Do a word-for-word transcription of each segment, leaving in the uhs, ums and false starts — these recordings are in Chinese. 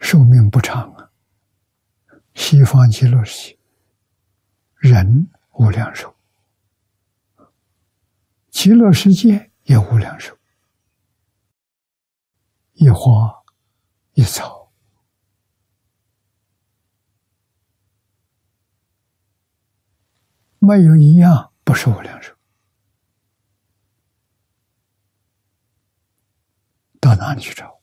寿命不长啊。西方极乐世界人无量寿，极乐世界也无量寿，一花一草，没有一样不是无量寿。到哪里去找？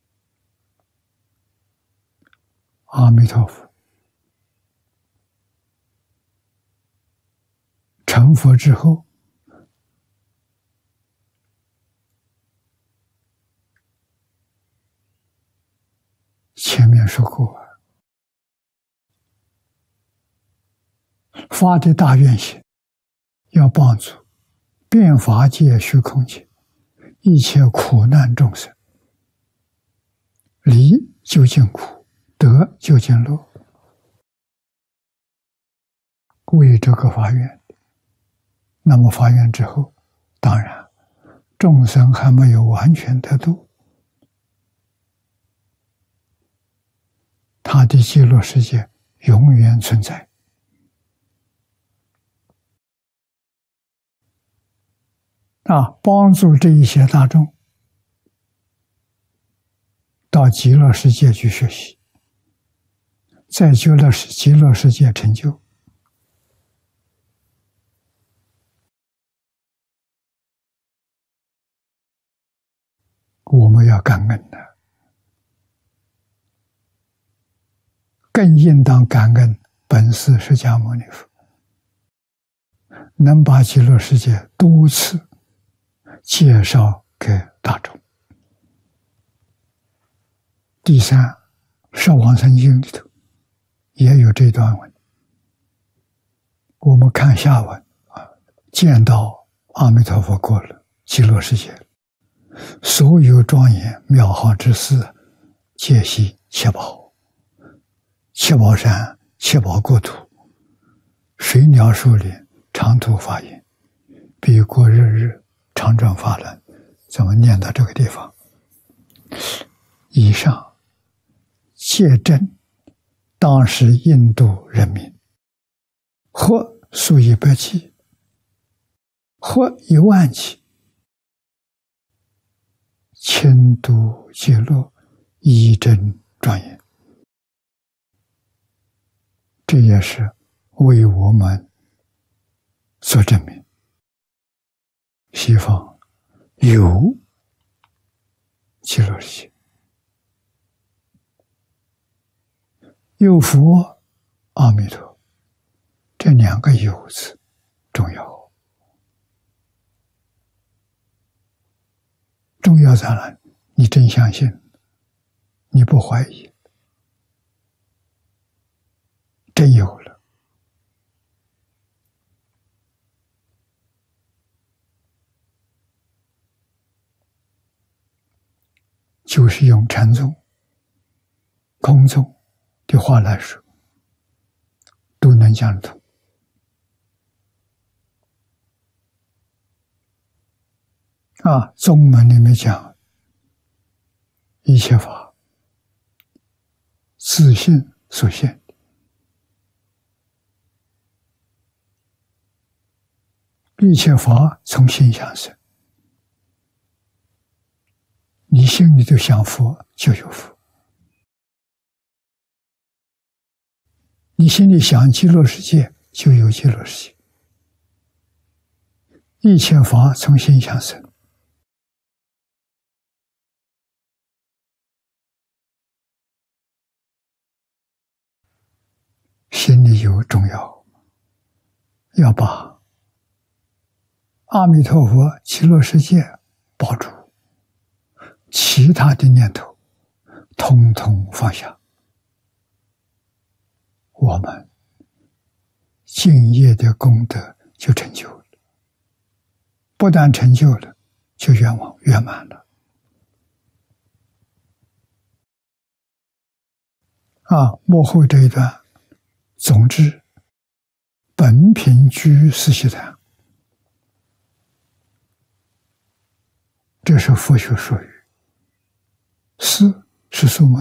阿弥陀佛成佛之后，前面说过，发的大愿心，要帮助遍法界虚空界一切苦难众生，离究竟苦，得究竟乐。为这个发愿，那么发愿之后，当然众生还没有完全得度，他的极乐世界永远存在。啊，帮助这一些大众到极乐世界去学习，在极乐世极乐世界成就。我们要感恩的，更应当感恩本师释迦牟尼佛，能把极乐世界多次介绍给大众。第三，《摄往生经》里头也有这段文，我们看下文啊，见到阿弥陀佛过了极乐世界，所有庄严妙好之事，皆悉七宝，七宝山、七宝国土，水鸟树林，长途法音，彼国日日，常转法轮。怎么念到这个地方？以上皆证当时印度人民，或数以百计，或一万计，迁都极乐，一真庄严。这也是为我们所证明，西方有极乐世界，有佛阿弥陀，这两个有字重要。重要在哪？你真相信，你不怀疑，真有了。就是用禅宗、空宗的话来说，都能讲得通。啊，宗门里面讲，一切法自性所现，一切法从心想生。你心里头想佛，就有佛；你心里想极乐世界，就有极乐世界。一切法从心想生。心里有重要，要把阿弥陀佛极乐世界保住，其他的念头统统放下，我们敬业的功德就成就了。不但成就了，就圆满圆满了。啊，幕后这一段，总之，本品居四悉檀，这是佛学术语。四是数目